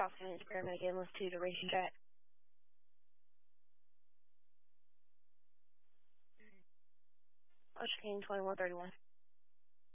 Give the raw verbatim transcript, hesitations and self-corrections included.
off on Instagram and again, let's do the racing chat. Ocean King twenty-one thirty-one.